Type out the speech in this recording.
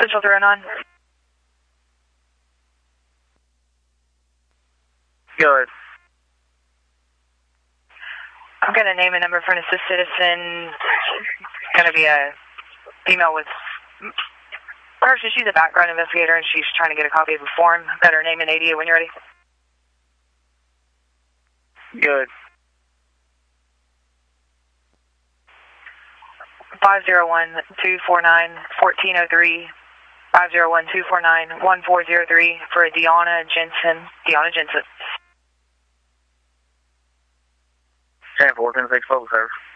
Central 309. Go ahead. I'm going to name a number for an assist citizen. Going to be a female with... Perhaps she's a background investigator and she's trying to get a copy of a form. Got her name and ADA when you're ready. Good. 501-249-1403, 501-249-1403 for a Deanna Jensen. Deanna Jensen. 10-4, 10-6, focus, sir.